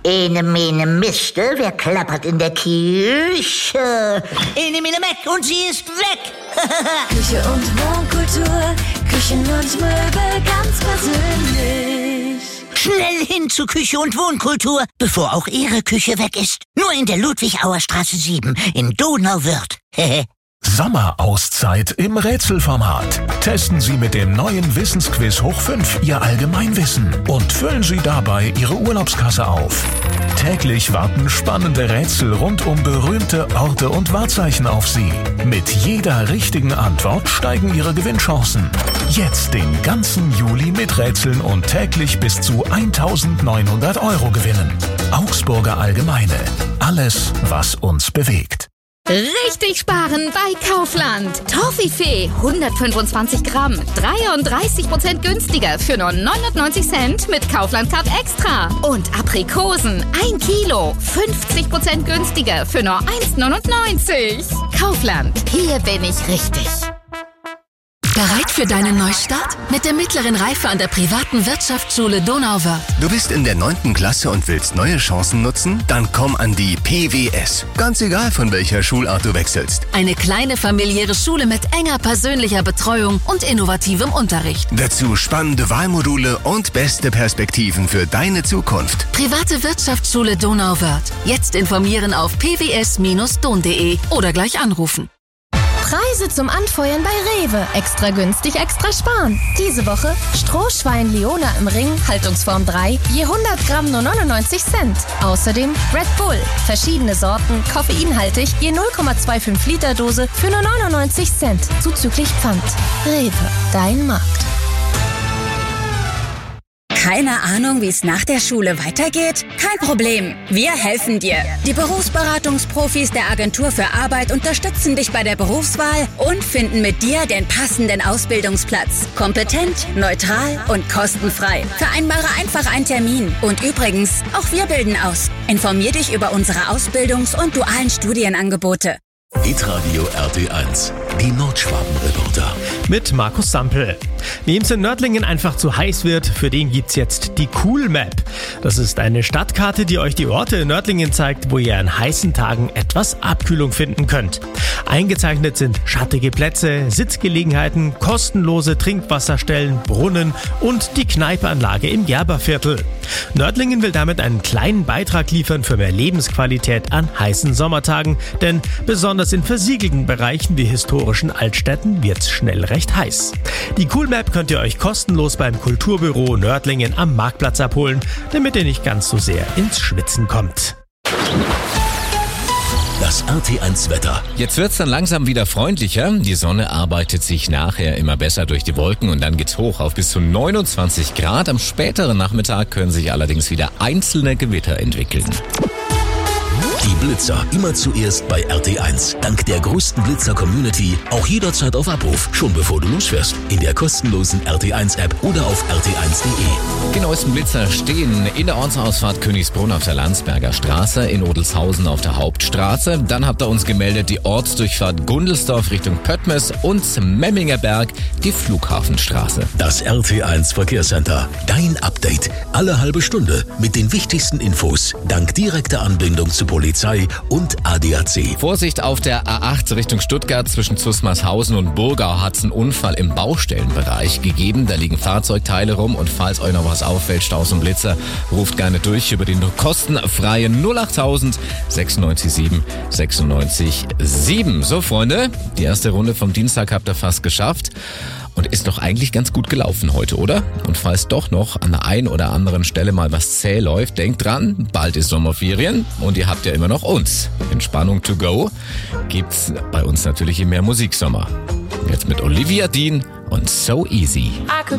Ene mene Miste, wer klappert in der Küche? Ene mene Meck und sie ist weg. Küche und Wohnkultur, Küchen und Möbel ganz persönlich. Schnell hin zu Küche und Wohnkultur, bevor auch Ihre Küche weg ist. Nur in der Ludwig-Auer Straße 7 in Donauwörth. Sommerauszeit im Rätselformat. Testen Sie mit dem neuen Wissensquiz Hoch 5 Ihr Allgemeinwissen und füllen Sie dabei Ihre Urlaubskasse auf. Täglich warten spannende Rätsel rund um berühmte Orte und Wahrzeichen auf Sie. Mit jeder richtigen Antwort steigen Ihre Gewinnchancen. Jetzt den ganzen Juli mit Rätseln und täglich bis zu 1.900 € gewinnen. Augsburger Allgemeine. Alles, was uns bewegt. Richtig sparen bei Kaufland. Toffifee 125 Gramm, 33% günstiger für nur 99 Cent mit Kaufland Card Extra. Und Aprikosen 1 Kilo, 50% günstiger für nur 1,99. Kaufland, hier bin ich richtig. Bereit für deinen Neustart? Mit der mittleren Reife an der privaten Wirtschaftsschule Donauwörth. Du bist in der 9. Klasse und willst neue Chancen nutzen? Dann komm an die PWS. Ganz egal, von welcher Schulart du wechselst. Eine kleine familiäre Schule mit enger persönlicher Betreuung und innovativem Unterricht. Dazu spannende Wahlmodule und beste Perspektiven für deine Zukunft. Private Wirtschaftsschule Donauwörth. Jetzt informieren auf pws-don.de oder gleich anrufen. Preise zum Anfeuern bei Rewe. Extra günstig, extra sparen. Diese Woche Strohschwein Leona im Ring, Haltungsform 3, je 100 Gramm nur 99 Cent. Außerdem Red Bull, verschiedene Sorten, koffeinhaltig, je 0,25 Liter Dose für nur 99 Cent, zuzüglich Pfand. Rewe, dein Markt. Keine Ahnung, wie es nach der Schule weitergeht? Kein Problem, wir helfen dir. Die Berufsberatungsprofis der Agentur für Arbeit unterstützen dich bei der Berufswahl und finden mit dir den passenden Ausbildungsplatz. Kompetent, neutral und kostenfrei. Vereinbare einfach einen Termin. Und übrigens, auch wir bilden aus. Informier dich über unsere Ausbildungs- und dualen Studienangebote. Hitradio RT1, die Nordschwaben-Reporter. Mit Markus Sampel. Wem es in Nördlingen einfach zu heiß wird, für den gibt's jetzt die Cool Map. Das ist eine Stadtkarte, die euch die Orte in Nördlingen zeigt, wo ihr an heißen Tagen etwas Abkühlung finden könnt. Eingezeichnet sind schattige Plätze, Sitzgelegenheiten, kostenlose Trinkwasserstellen, Brunnen und die Kneipeanlage im Gerberviertel. Nördlingen will damit einen kleinen Beitrag liefern für mehr Lebensqualität an heißen Sommertagen, denn besonders in versiegelten Bereichen wie historischen Altstädten wird's schnell recht heiß. Die Cool Map könnt ihr euch kostenlos beim Kulturbüro Nördlingen am Marktplatz abholen, damit ihr nicht ganz so sehr ins Schwitzen kommt. Das RT1 Wetter. Jetzt wird's dann langsam wieder freundlicher. Die Sonne arbeitet sich nachher immer besser durch die Wolken und dann geht's hoch auf bis zu 29 Grad. Am späteren Nachmittag können sich allerdings wieder einzelne Gewitter entwickeln. Die Blitzer immer zuerst bei RT1. Dank der größten Blitzer-Community auch jederzeit auf Abruf, schon bevor du losfährst. In der kostenlosen RT1-App oder auf rt1.de. Die neuesten Blitzer stehen in der Ortsausfahrt Königsbrunn auf der Landsberger Straße, in Odelshausen auf der Hauptstraße. Dann habt ihr uns gemeldet die Ortsdurchfahrt Gundelsdorf Richtung Pöttmes und Memminger Berg, die Flughafenstraße. Das RT1 Verkehrscenter. Dein Update. Alle halbe Stunde mit den wichtigsten Infos. Dank direkter Anbindung zu Polizei und ADAC. Vorsicht auf der A8 Richtung Stuttgart zwischen Zusmarshausen und Burgau hat es einen Unfall im Baustellenbereich gegeben. Da liegen Fahrzeugteile rum und falls euch noch was auffällt, Staus und Blitzer, ruft gerne durch über den kostenfreien 08000 967 967. So Freunde, die erste Runde vom Dienstag habt ihr fast geschafft. Und ist doch eigentlich ganz gut gelaufen heute, oder? Und falls doch noch an der einen oder anderen Stelle mal was zäh läuft, denkt dran, bald ist Sommerferien und ihr habt ja immer noch uns. Entspannung to go gibt's bei uns natürlich im Mehr Musiksommer. Jetzt mit Olivia Dean und So Easy.